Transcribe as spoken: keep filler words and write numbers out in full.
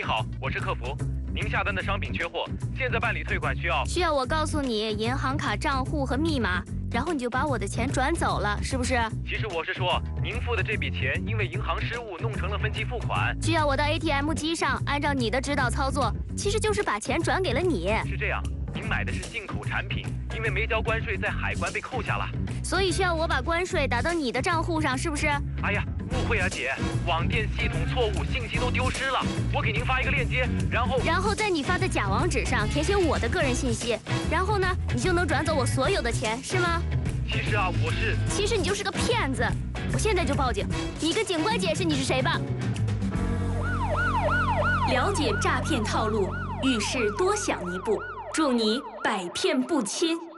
你好，我是客服，您下单的商品缺货，现在办理退款需要需要我告诉你银行卡账户和密码，然后你就把我的钱转走了，是不是？ 其实我是说，您付的这笔钱因为银行失误弄成了分期付款， 需要我到 A T M 机上按照你的指导操作，其实就是把钱转给了你。 是这样，您买的是进口产品，因为没交关税，在海关被扣下了， 所以需要我把关税打到你的账户上，是不是？ 哎呀，误会啊姐，网店系统错误，信息都丢失了。我给您发一个链接，然后然后在你发的假网址上填写我的个人信息，然后呢，你就能转走我所有的钱，是吗？ 其实啊，我是…… 其实你就是个骗子，我现在就报警，你跟警官解释你是谁吧。 了解诈骗套路，遇事多想一步，祝你百骗不侵。